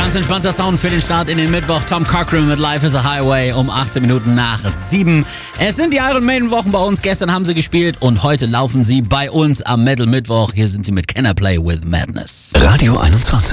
Ganz entspannter Sound für den Start in den Mittwoch. Tom Cochrane mit Life is a Highway um 18 Minuten nach 7. Es sind die Iron Maiden Wochen bei uns. Gestern haben sie gespielt und heute laufen sie bei uns am Metal Mittwoch. Hier sind sie mit Can I Play with Madness. Radio 21.